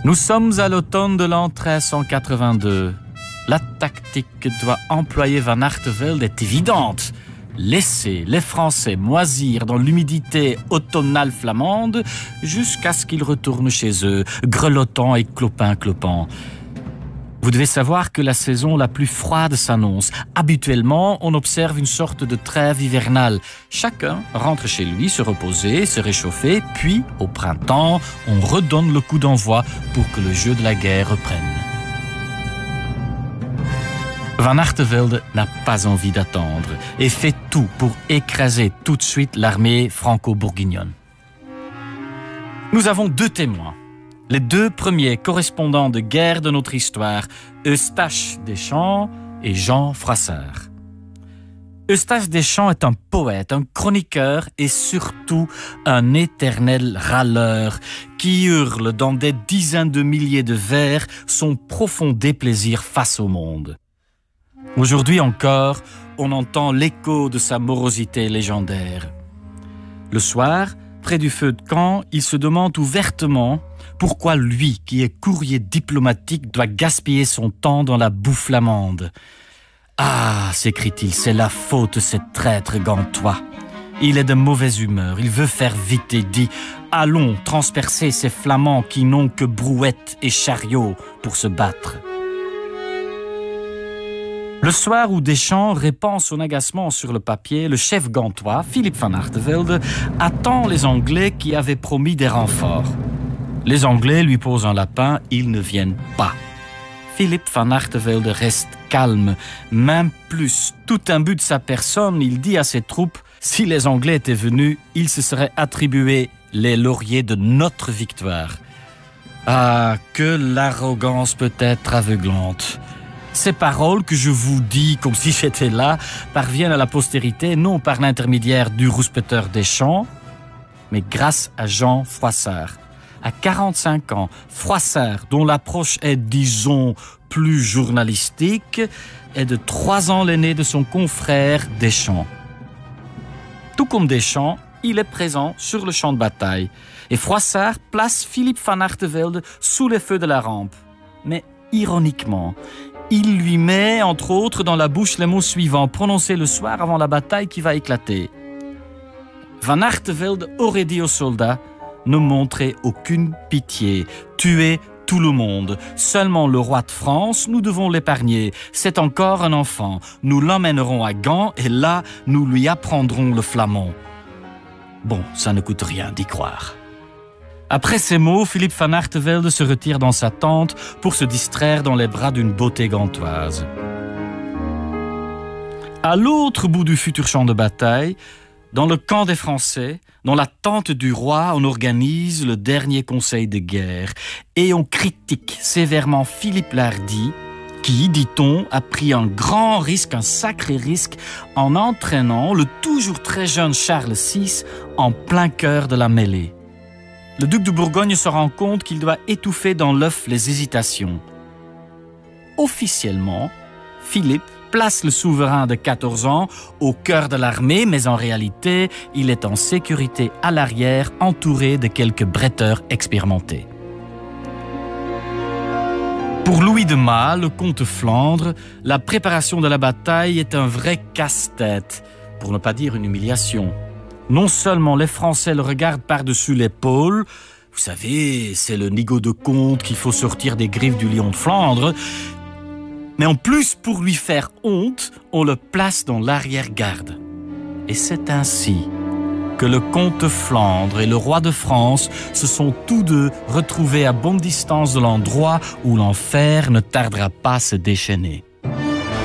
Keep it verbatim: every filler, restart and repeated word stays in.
Nous sommes à l'automne de l'an treize cent quatre-vingt-deux. La tactique que doit employer Van Artevelde est évidente. Laisser les Français moisir dans l'humidité automnale flamande jusqu'à ce qu'ils retournent chez eux, grelottants et clopin-clopant. Vous devez savoir que la saison la plus froide s'annonce. Habituellement, on observe une sorte de trêve hivernale. Chacun rentre chez lui se reposer, se réchauffer, puis, au printemps, on redonne le coup d'envoi pour que le jeu de la guerre reprenne. Van Artevelde n'a pas envie d'attendre et fait tout pour écraser tout de suite l'armée franco-bourguignonne. Nous avons deux témoins. Les deux premiers correspondants de guerre de notre histoire, Eustache Deschamps et Jean Froissart. Eustache Deschamps est un poète, un chroniqueur et surtout un éternel râleur qui hurle dans des dizaines de milliers de vers son profond déplaisir face au monde. Aujourd'hui encore, on entend l'écho de sa morosité légendaire. Le soir, près du feu de camp, il se demande ouvertement pourquoi lui, qui est courrier diplomatique, doit gaspiller son temps dans la boue flamande. « Ah !» s'écrie-t-il, « c'est la faute de cet traître gantois. Il est de mauvaise humeur, il veut faire vite et dit « Allons transpercer ces Flamands qui n'ont que brouettes et chariots pour se battre. » Le soir où Deschamps répand son agacement sur le papier, le chef gantois, Philippe Van Artevelde, attend les Anglais qui avaient promis des renforts. Les Anglais lui posent un lapin, ils ne viennent pas. Philippe Van Artevelde reste calme, même plus. Tout imbu de sa personne, il dit à ses troupes, si les Anglais étaient venus, ils se seraient attribués les lauriers de notre victoire. Ah, que l'arrogance peut être aveuglante. Ces paroles que je vous dis comme si j'étais là parviennent à la postérité non par l'intermédiaire du rouspéteur Deschamps, mais grâce à Jean Froissart. À quarante-cinq ans, Froissart, dont l'approche est, disons, plus journalistique, est de trois ans l'aîné de son confrère Deschamps. Tout comme Deschamps, il est présent sur le champ de bataille et Froissart place Philippe Van Artevelde sous les feux de la rampe. Mais ironiquement, il lui met, entre autres, dans la bouche les mots suivants, prononcés le soir avant la bataille qui va éclater. Van Artevelde aurait dit aux soldats « Ne montrez aucune pitié, tuez tout le monde. Seulement le roi de France, nous devons l'épargner. C'est encore un enfant. Nous l'emmènerons à Gand et là, nous lui apprendrons le flamand. » Bon, ça ne coûte rien d'y croire. Après ces mots, Philippe Van Artevelde se retire dans sa tente pour se distraire dans les bras d'une beauté gantoise. À l'autre bout du futur champ de bataille, dans le camp des Français, dans la tente du roi, on organise le dernier conseil de guerre et on critique sévèrement Philippe l'Hardi qui, dit-on, a pris un grand risque, un sacré risque en entraînant le toujours très jeune Charles six en plein cœur de la mêlée. Le duc de Bourgogne se rend compte qu'il doit étouffer dans l'œuf les hésitations. Officiellement, Philippe place le souverain de quatorze ans au cœur de l'armée, mais en réalité, il est en sécurité à l'arrière, entouré de quelques bretteurs expérimentés. Pour Louis de Mas, le comte de Flandre, la préparation de la bataille est un vrai casse-tête, pour ne pas dire une humiliation. Non seulement les Français le regardent par-dessus l'épaule, vous savez, c'est le nigaud de comte qu'il faut sortir des griffes du lion de Flandre, mais en plus, pour lui faire honte, on le place dans l'arrière-garde. Et c'est ainsi que le comte de Flandre et le roi de France se sont tous deux retrouvés à bonne distance de l'endroit où l'enfer ne tardera pas à se déchaîner.